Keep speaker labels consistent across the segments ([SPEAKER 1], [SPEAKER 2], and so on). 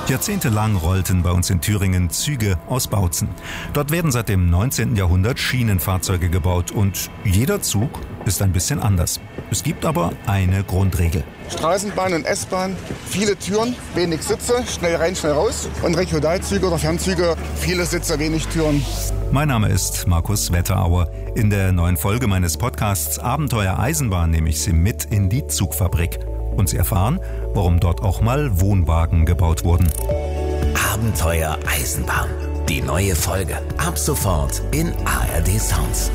[SPEAKER 1] Jahrzehntelang rollten bei uns in Thüringen Züge aus Bautzen. Dort werden seit dem 19. Jahrhundert Schienenfahrzeuge gebaut und jeder Zug ist ein bisschen anders. Es gibt aber eine Grundregel.
[SPEAKER 2] Straßenbahn und S-Bahn, viele Türen, wenig Sitze, schnell rein, schnell raus. Und Regionalzüge oder Fernzüge, viele Sitze, wenig Türen.
[SPEAKER 1] Mein Name ist Markus Wetterauer. In der neuen Folge meines Podcasts Abenteuer Eisenbahn nehme ich Sie mit in die Zugfabrik. Und Sie erfahren, warum dort auch mal Wohnwagen gebaut wurden.
[SPEAKER 3] Abenteuer Eisenbahn. Die neue Folge. Ab sofort in ARD Sounds.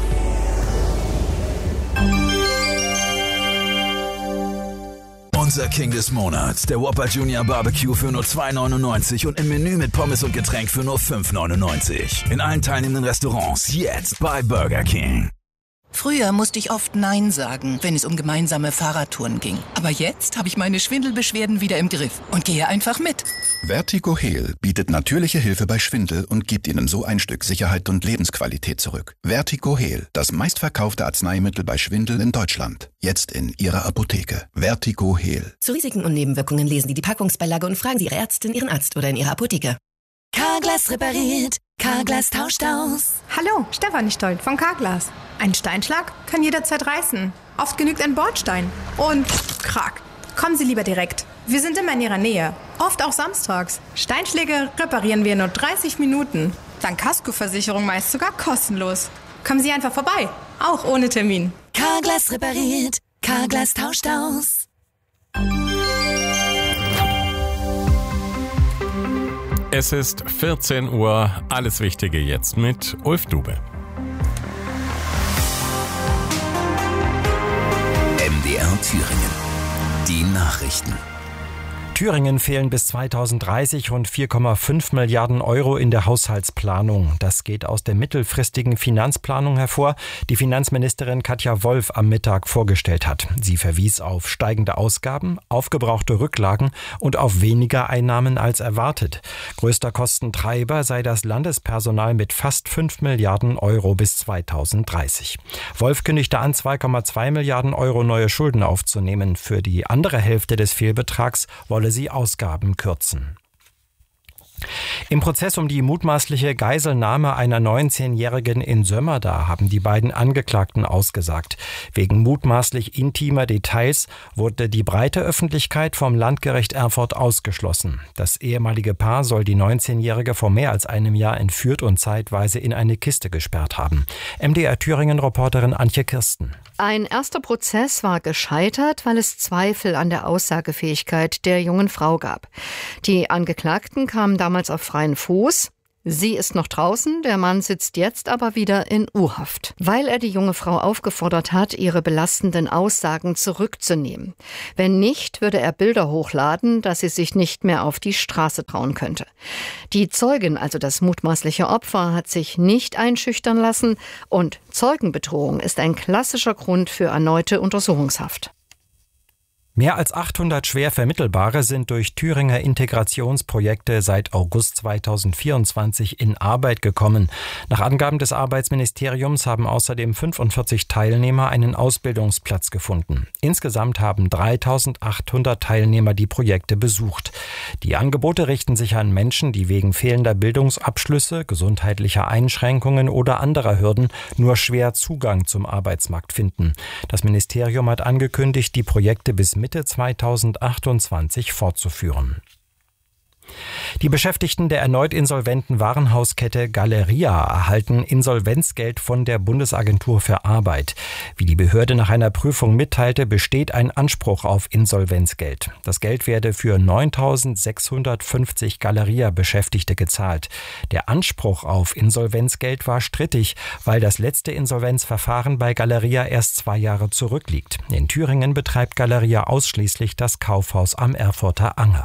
[SPEAKER 4] Unser King des Monats, der Whopper Junior Barbecue für nur $2,99 und im Menü mit Pommes und Getränk für nur $5,99. In allen teilnehmenden Restaurants jetzt bei Burger King.
[SPEAKER 5] Früher musste ich oft Nein sagen, wenn es um gemeinsame Fahrradtouren ging. Aber jetzt habe ich meine Schwindelbeschwerden wieder im Griff und gehe einfach mit.
[SPEAKER 6] VertigoHeal bietet natürliche Hilfe bei Schwindel und gibt Ihnen so ein Stück Sicherheit und Lebensqualität zurück. VertigoHeal, das meistverkaufte Arzneimittel bei Schwindel in Deutschland. Jetzt in Ihrer Apotheke. VertigoHeal.
[SPEAKER 7] Zu Risiken und Nebenwirkungen lesen Sie die Packungsbeilage und fragen Sie Ihre Ärztin, Ihren Arzt oder in Ihrer Apotheke.
[SPEAKER 8] Carglass repariert, Carglass tauscht aus.
[SPEAKER 9] Hallo, Stefanie Stolt von Carglass. Ein Steinschlag kann jederzeit reißen. Oft genügt ein Bordstein. Und krack. Kommen Sie lieber direkt. Wir sind immer in Ihrer Nähe. Oft auch samstags. Steinschläge reparieren wir in nur 30 Minuten. Dank Kaskoversicherung meist sogar kostenlos. Kommen Sie einfach vorbei. Auch ohne Termin.
[SPEAKER 8] Carglass repariert, Carglass tauscht aus.
[SPEAKER 10] Es ist 14 Uhr, alles Wichtige jetzt mit Ulf Dube.
[SPEAKER 3] MDR Thüringen. Die Nachrichten.
[SPEAKER 11] Thüringen fehlen bis 2030 rund 4,5 Milliarden Euro in der Haushaltsplanung. Das geht aus der mittelfristigen Finanzplanung hervor, die Finanzministerin Katja Wolf am Mittag vorgestellt hat. Sie verwies auf steigende Ausgaben, aufgebrauchte Rücklagen und auf weniger Einnahmen als erwartet. Größter Kostentreiber sei das Landespersonal mit fast 5 Milliarden Euro bis 2030. Wolf kündigte an, 2,2 Milliarden Euro neue Schulden aufzunehmen. Für die andere Hälfte des Fehlbetrags wolle sie Ausgaben kürzen. Im Prozess um die mutmaßliche Geiselnahme einer 19-Jährigen in Sömmerda haben die beiden Angeklagten ausgesagt. Wegen mutmaßlich intimer Details wurde die breite Öffentlichkeit vom Landgericht Erfurt ausgeschlossen. Das ehemalige Paar soll die 19-Jährige vor mehr als einem Jahr entführt und zeitweise in eine Kiste gesperrt haben. MDR Thüringen-Reporterin Antje Kirsten.
[SPEAKER 12] Ein erster Prozess war gescheitert, weil es Zweifel an der Aussagefähigkeit der jungen Frau gab. Die Angeklagten kamen damals auf freien Fuß. Sie ist noch draußen, der Mann sitzt jetzt aber wieder in U-Haft, weil er die junge Frau aufgefordert hat, ihre belastenden Aussagen zurückzunehmen. Wenn nicht, würde er Bilder hochladen, dass sie sich nicht mehr auf die Straße trauen könnte. Die Zeugin, also das mutmaßliche Opfer, hat sich nicht einschüchtern lassen und Zeugenbedrohung ist ein klassischer Grund für erneute Untersuchungshaft.
[SPEAKER 11] Mehr als 800 schwer Vermittelbare sind durch Thüringer Integrationsprojekte seit August 2024 in Arbeit gekommen. Nach Angaben des Arbeitsministeriums haben außerdem 45 Teilnehmer einen Ausbildungsplatz gefunden. Insgesamt haben 3.800 Teilnehmer die Projekte besucht. Die Angebote richten sich an Menschen, die wegen fehlender Bildungsabschlüsse, gesundheitlicher Einschränkungen oder anderer Hürden nur schwer Zugang zum Arbeitsmarkt finden. Das Ministerium hat angekündigt, die Projekte bis Mitte 2028 fortzuführen. Die Beschäftigten der erneut insolventen Warenhauskette Galeria erhalten Insolvenzgeld von der Bundesagentur für Arbeit. Wie die Behörde nach einer Prüfung mitteilte, besteht ein Anspruch auf Insolvenzgeld. Das Geld werde für 9.650 Galeria-Beschäftigte gezahlt. Der Anspruch auf Insolvenzgeld war strittig, weil das letzte Insolvenzverfahren bei Galeria erst 2 Jahre zurückliegt. In Thüringen betreibt Galeria ausschließlich das Kaufhaus am Erfurter Anger.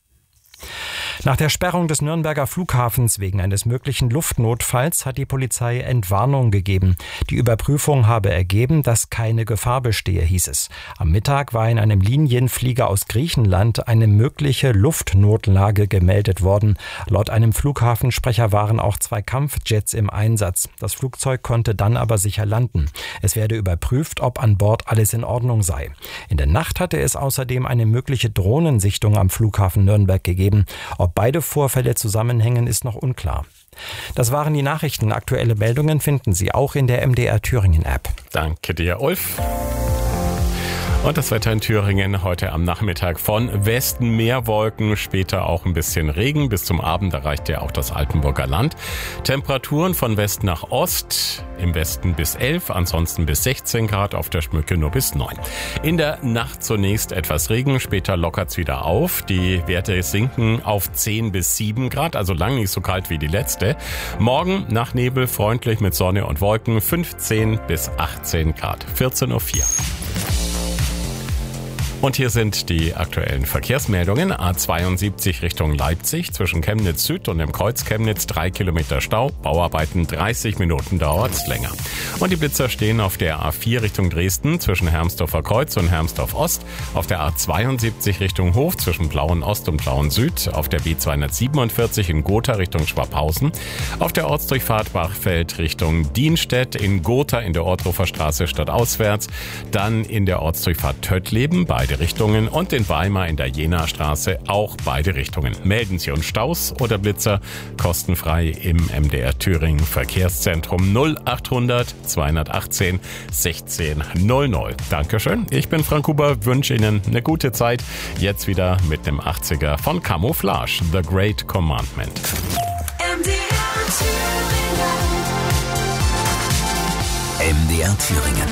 [SPEAKER 11] Nach der Sperrung des Nürnberger Flughafens wegen eines möglichen Luftnotfalls hat die Polizei Entwarnung gegeben. Die Überprüfung habe ergeben, dass keine Gefahr bestehe, hieß es. Am Mittag war in einem Linienflieger aus Griechenland eine mögliche Luftnotlage gemeldet worden. Laut einem Flughafensprecher waren auch 2 Kampfjets im Einsatz. Das Flugzeug konnte dann aber sicher landen. Es werde überprüft, ob an Bord alles in Ordnung sei. In der Nacht hatte es außerdem eine mögliche Drohnensichtung am Flughafen Nürnberg gegeben. Ob Ob beide Vorfälle zusammenhängen, ist noch unklar. Das waren die Nachrichten. Aktuelle Meldungen finden Sie auch in der MDR Thüringen App.
[SPEAKER 10] Danke dir, Ulf. Und das Wetter in Thüringen heute am Nachmittag von Westen mehr Wolken, später auch ein bisschen Regen. Bis zum Abend erreicht ja auch das Altenburger Land. Temperaturen von West nach Ost, im Westen bis 11, ansonsten bis 16 Grad, auf der Schmücke nur bis 9. In der Nacht zunächst etwas Regen, später lockert's wieder auf. Die Werte sinken auf 10 bis 7 Grad, also lang nicht so kalt wie die letzte. Morgen nach Nebel freundlich mit Sonne und Wolken, 15 bis 18 Grad, 14:04 Uhr. Und hier sind die aktuellen Verkehrsmeldungen. A72 Richtung Leipzig zwischen Chemnitz Süd und dem Kreuz Chemnitz 3 Kilometer Stau. Bauarbeiten 30 Minuten dauert's länger. Und die Blitzer stehen auf der A4 Richtung Dresden zwischen Hermsdorfer Kreuz und Hermsdorf Ost. Auf der A72 Richtung Hof zwischen Plauen Ost und Plauen Süd. Auf der B247 in Gotha Richtung Schwabhausen. Auf der Ortsdurchfahrt Bachfeld Richtung Dienstedt. In Gotha in der Orthofer Straße stadtauswärts. Dann in der Ortsdurchfahrt Töttleben, beide Richtungen, und in Weimar in der Jena-Straße auch beide Richtungen. Melden Sie uns Staus oder Blitzer kostenfrei im MDR Thüringen Verkehrszentrum 0800 218 1600. Dankeschön. Ich bin Frank Huber, wünsche Ihnen eine gute Zeit. Jetzt wieder mit dem 80er von Camouflage, The Great Commandment.
[SPEAKER 3] MDR Thüringen.